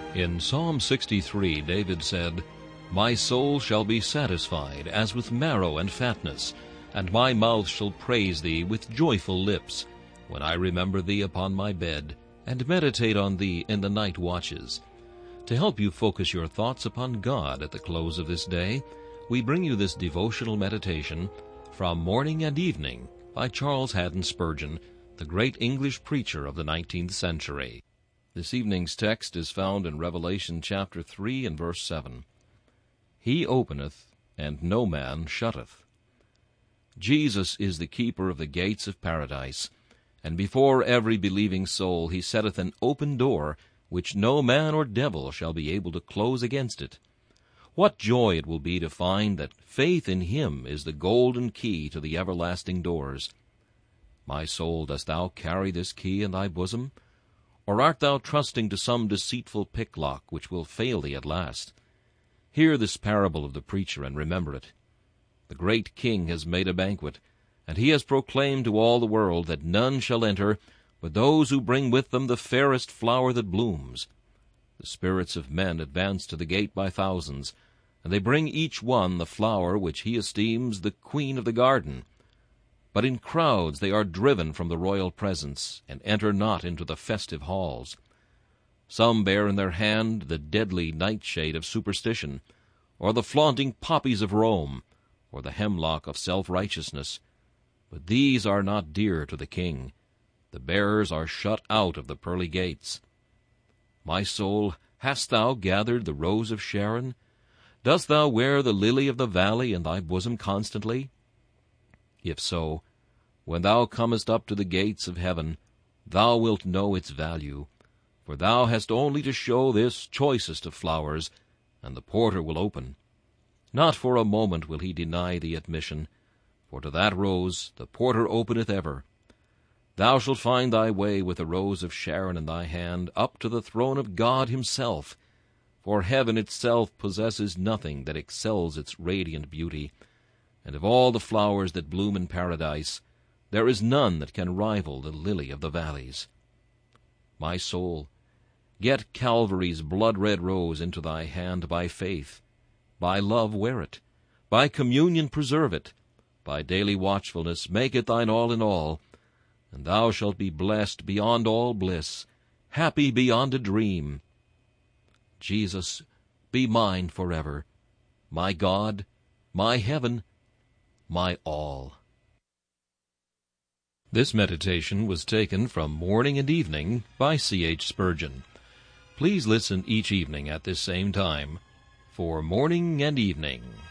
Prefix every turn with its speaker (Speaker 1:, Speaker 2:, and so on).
Speaker 1: In Psalm 63, David said, "My soul shall be satisfied as with marrow and fatness, and my mouth shall praise thee with joyful lips, when I remember thee upon my bed, and meditate on thee in the night watches." To help you focus your thoughts upon God at the close of this day, we bring you this devotional meditation from Morning and Evening by Charles Haddon Spurgeon, the great English preacher of the 19th century. This evening's text is found in Revelation chapter 3 and verse 7. He openeth, and no man shutteth. Jesus is the keeper of the gates of paradise, and before every believing soul he setteth an open door, which no man or devil shall be able to close against it. What joy it will be to find that faith in him is the golden key to the everlasting doors. My soul, dost thou carry this key in thy bosom? Or art thou trusting to some deceitful picklock which will fail thee at last? Hear this parable of the preacher and remember it. The great King has made a banquet, and he has proclaimed to all the world that none shall enter but those who bring with them the fairest flower that blooms. The spirits of men advance to the gate by thousands, and they bring each one the flower which he esteems the queen of the garden. But in crowds they are driven from the royal presence, and enter not into the festive halls. Some bear in their hand the deadly nightshade of superstition, or the flaunting poppies of Rome, or the hemlock of self-righteousness. But these are not dear to the King. The bearers are shut out of the pearly gates. My soul, hast thou gathered the rose of Sharon? Dost thou wear the lily of the valley in thy bosom constantly? If so, when thou comest up to the gates of heaven, thou wilt know its value, for thou hast only to show this choicest of flowers, and the porter will open. Not for a moment will he deny thee admission, for to that rose the porter openeth ever. Thou shalt find thy way with the rose of Sharon in thy hand up to the throne of God himself, for heaven itself possesses nothing that excels its radiant beauty, and of all the flowers that bloom in paradise, there is none that can rival the lily of the valleys. My soul, get Calvary's blood-red rose into thy hand by faith. By love wear it. By communion preserve it. By daily watchfulness make it thine all in all, and thou shalt be blessed beyond all bliss, happy beyond a dream. Jesus, be mine forever, my God, my heaven, my all. This meditation was taken from Morning and Evening by C.H. Spurgeon. Please listen each evening at this same time for Morning and Evening.